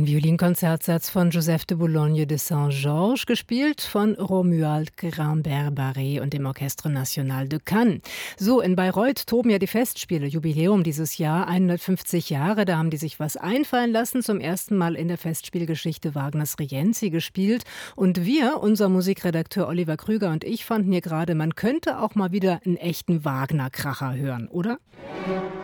Ein Violinkonzertsatz von Joseph de Boulogne de Saint-Georges, gespielt von Romuald Grimbert-Barré und dem Orchestre National de Cannes. So, in Bayreuth toben ja die Festspiele. Jubiläum dieses Jahr, 150 Jahre. Da haben die sich was einfallen lassen. Zum ersten Mal in der Festspielgeschichte Wagners Rienzi gespielt. Und wir, unser Musikredakteur Oliver Krüger und ich, fanden hier gerade, man könnte auch mal wieder einen echten Wagner-Kracher hören, oder?